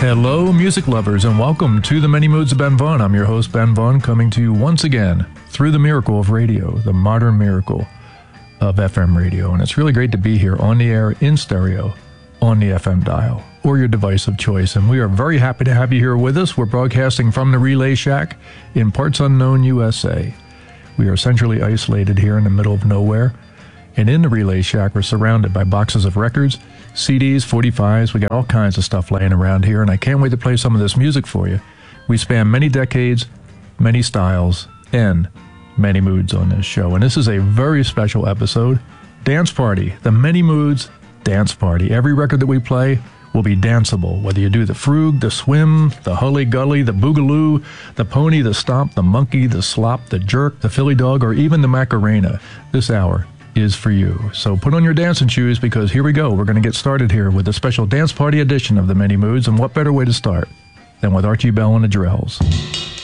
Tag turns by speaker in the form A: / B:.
A: Hello, music lovers, and welcome to the Many Moods of Ben Vaughn. I'm your host, Ben Vaughn, coming to you once again through the miracle of radio, the modern miracle of FM radio. And it's really great to be here on the air, in stereo, on the FM dial, or your device of choice. And we are very happy to have you here with us. We're broadcasting from the Relay Shack in parts unknown USA. We are centrally isolated here in the middle of nowhere. And in the Relay Shack, we're surrounded by boxes of records, CDs, 45s. We got all kinds of stuff laying around here, and I can't wait to play some of this music for you. We span many decades, many styles, and many moods on this show. And this is a very special episode, Dance Party, the Many Moods Dance Party. Every record that we play will be danceable, whether you do the Frug, the Swim, the Hully Gully, the Boogaloo, the Pony, the Stomp, the Monkey, the Slop, the Jerk, the Philly Dog, or even the Macarena. This hour is for you. So put on your dancing shoes, because here we go. We're going to get started here with a special dance party edition of the Many Moods, and what better way to start than with Archie Bell and the Drells.